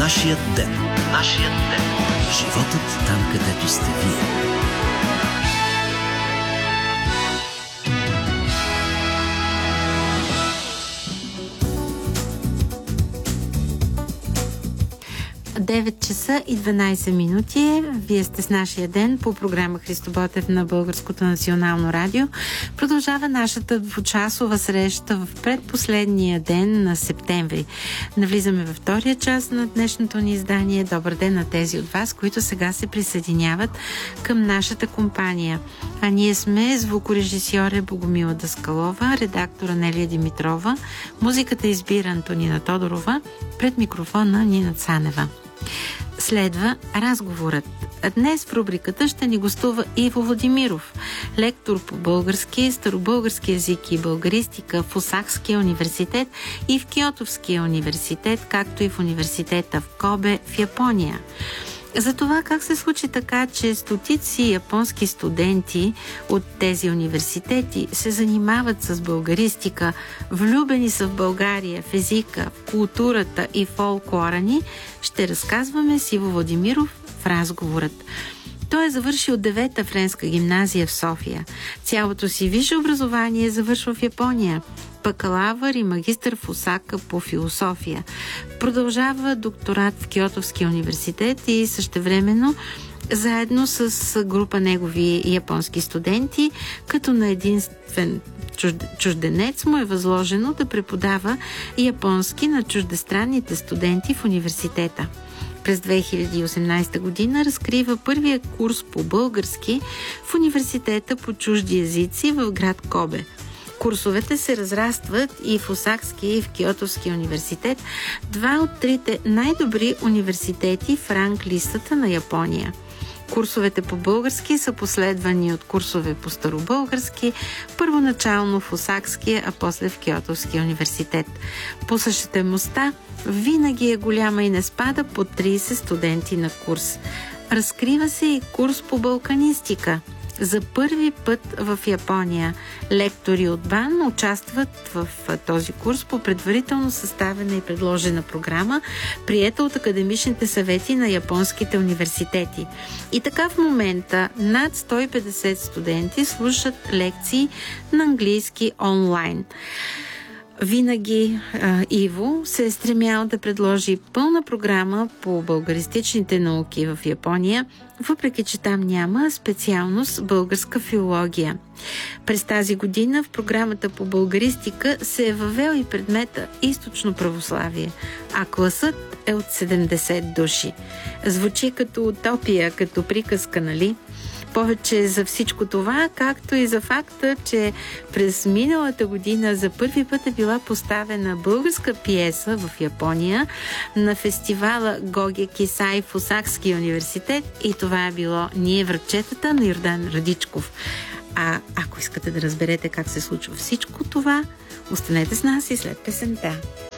Нашият ден. Нашият ден. Животът там, където сте вие. Часа и 12 минути. Вие сте с нашия ден по програма Христо Ботев на Българското национално радио. Продължава нашата двучасова среща в предпоследния ден на септември. Навлизаме във втория час на днешното ни издание. Добър ден на тези от вас, които сега се присъединяват към нашата компания. А ние сме звукорежисьор Богомила Даскалова, редактор Анелия Димитрова, музиката избира Антонина Тодорова, пред микрофона Нина Цанева. Следва разговорът. Днес в рубриката ще ни гостува Иво Владимиров, лектор по български, старобългарски език и българистика в Осакския университет и в Киотовския университет, както и в университета в Кобе в Япония. За това как се случи така, че стотици японски студенти от тези университети се занимават с българистика, влюбени са в България, в езика, в културата и фолклора ни, ще разказваме с Иво Владимиров в разговорът. Той е завършил 9-та френска гимназия в София. Цялото си висше образование завършва в Япония. Бакалавър и магистър в Осака по философия. Продължава докторат в Киотовския университет и същевременно заедно с група негови японски студенти, като на единствен чужденец му е възложено да преподава японски на чуждестранните студенти в университета. През 2018 година разкрива първия курс по български в университета по чужди езици в град Кобе. Курсовете се разрастват и в Осакския и в Киотовския университет, два от трите най-добри университети в ранг листата на Япония. Курсовете по български са последвани от курсове по старобългарски, първоначално в Осакския, а после в Киотовския университет. Посещаемостта винаги е голяма и не спада под 30 студенти на курс. Разкрива се и курс по балканистика. За първи път в Япония лектори от БАН участват в този курс по предварително съставена и предложена програма, приета от академичните съвети на японските университети. И така в момента над 150 студенти слушат лекции на английски онлайн. Винаги Иво се е стремял да предложи пълна програма по българистичните науки в Япония, въпреки че там няма специалност българска филология. През тази година в програмата по българистика се е въвел и предмета източно православие, а класът е от 70 души. Звучи като утопия, като приказка, нали? Повече за всичко това, както и за факта, че през миналата година за първи път е била поставена българска пиеса в Япония на фестивала Гоге Кисай в Осакския университет и това е било "Ние връчетата" на Йордан Радичков. А ако искате да разберете как се случва всичко това, останете с нас и след песента.